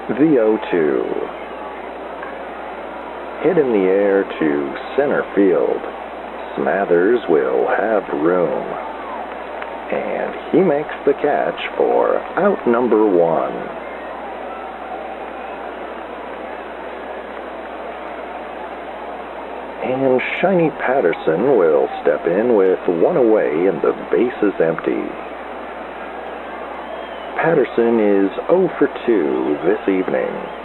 The 0-2. Hit in the air to center field. Smathers will have room. And he makes the catch for out number 1. And Shiny Patterson will step in with 1 away and the base is empty. Patterson is 0 for 2 this evening.